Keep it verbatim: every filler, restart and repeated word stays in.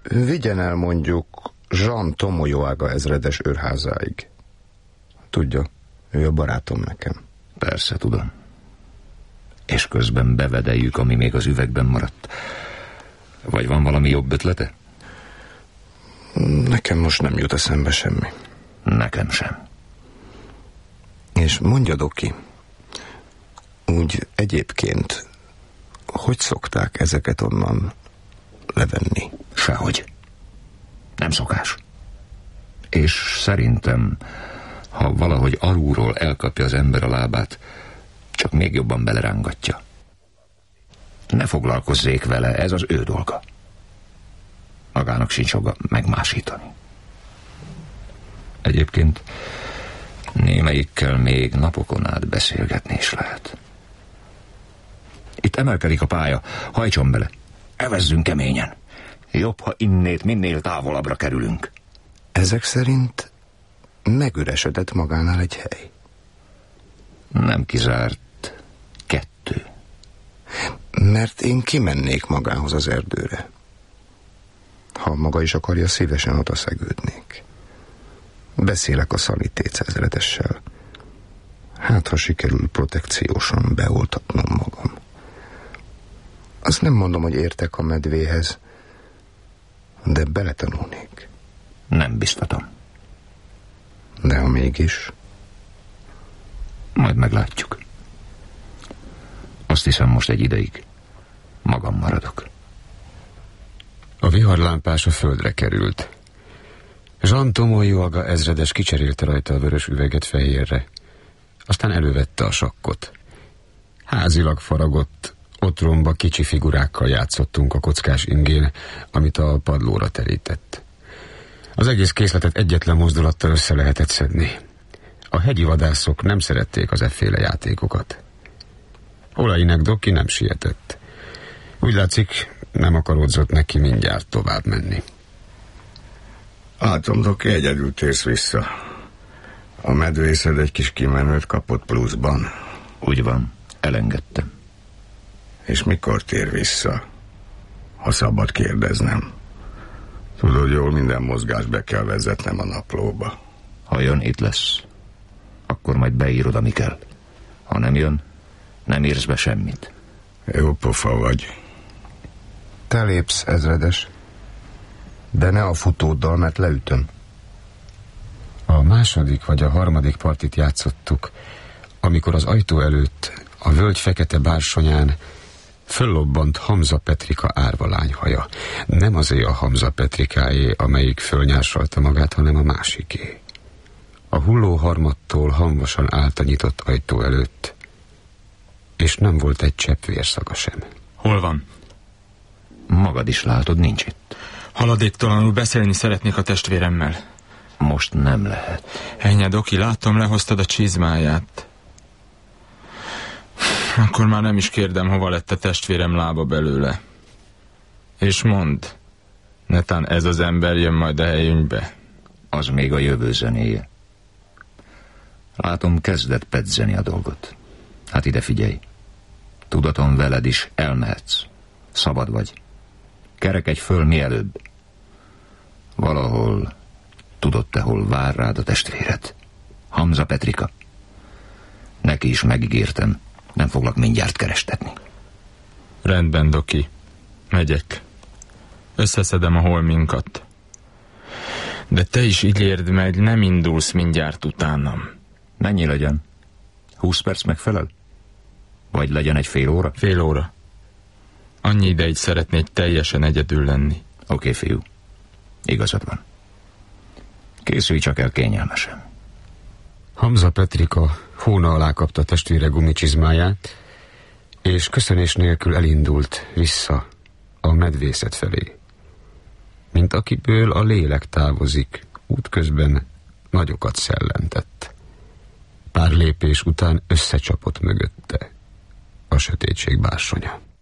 Vigyen el mondjuk Jean Tomoyoaga ezredes őrházáig. Tudja, ő a barátom nekem. Persze, tudom. És közben bevedeljük, ami még az üvegben maradt. Vagy van valami jobb ötlete? Nekem most nem jut eszembe semmi. Nekem sem. És mondja, Doki, úgy egyébként hogy szokták ezeket onnan levenni? Sehogy. Nem szokás. És szerintem, ha valahogy alulról elkapja az ember a lábát, csak még jobban belerángatja. Ne foglalkozzék vele, ez az ő dolga. Magának sincs joga megmásítani. Egyébként némelyikkel még napokon át beszélgetni is lehet. Itt emelkedik a pálya, hajtson bele. Evezzünk keményen. Jobb, ha innét minél távolabbra kerülünk. Ezek szerint megüresedett magánál egy hely. Nem kizárt kettő. Mert én kimennék magához az erdőre. Ha maga is akarja, szívesen oda szegődnék. Beszélek a szanitéc ezredessel. Hát, ha sikerül protekciósan beoltatnom magam. Azt nem mondom, hogy értek a medvéhez, de beletanulnék. Nem biztatom. De ha mégis? Majd meglátjuk. Azt hiszem, most egy ideig magam maradok. A viharlámpás a földre került. Jean Tomoyoaga ezredes kicserélte rajta a vörös üveget fehérre. Aztán elővette a sakkot. Házilag faragott, otromba kicsi figurákkal játszottunk a kockás ingén, amit a padlóra terített. Az egész készletet egyetlen mozdulattal össze lehetett szedni. A hegyi vadászok nem szerették az efféle játékokat. Olainek Doki nem sietett. Úgy látszik, nem akaródzott neki mindjárt tovább menni. Látom, Doki, egyedül térsz vissza. A medvészed egy kis kimenőt kapott pluszban. Úgy van, elengedtem. És mikor tér vissza? Ha szabad kérdeznem. Tudod jól, minden mozgást be kell vezetnem a naplóba. Ha jön, itt lesz. Akkor majd beírod, ami kell. Ha nem jön, nem írsz be semmit. Jó pofa vagy. Te lépsz, ezredes. De ne a futóddal, mert leütöm. A második vagy a harmadik partit játszottuk, amikor az ajtó előtt, a völgy fekete bársonyán föllobbant Hamza Petrika árva lányhaja. Nem azé a Hamza Petrikáé, amelyik fölnyársalta magát, hanem a másiké. A hulló harmattól hamvasan állt a nyitott ajtó előtt, és nem volt egy csepp vérszaga sem. Hol van? Magad is látod, nincs itt. Haladéktalanul beszélni szeretnék a testvéremmel. Most nem lehet. Ennyi, Doki, látom, lehoztad a csizmáját. Akkor már nem is kérdem, hova lett a testvérem lába belőle. És mondd, netán ez az ember jön majd a helyünkbe. Az még a jövő zenéje. Látom, kezdett pedzeni a dolgot. Hát ide figyelj. Tudaton veled is elmehetsz. Szabad vagy. Kerekedj föl mielőbb. Valahol, tudod te, hol vár rád a testvéred? Hamza Petrika. Neki is megígértem, nem foglak mindjárt kerestetni. Rendben, Doki. Megyek. Összeszedem a holminkat. De te is ígérd meg, nem indulsz mindjárt utánam. Mennyi legyen? Húsz perc megfelel? Vagy legyen egy fél óra? Fél óra. Annyi ideig szeretnék teljesen egyedül lenni. Oké, okay, fiú. Igazad van. Készülj csak el kényelmesen. Hamza Petrika hóna alá kapta testvére gumicsizmáját, és köszönés nélkül elindult vissza a medvészet felé. Mint akiből a lélek távozik, útközben nagyokat szellentett. Pár lépés után összecsapott mögötte a sötétség bársonya.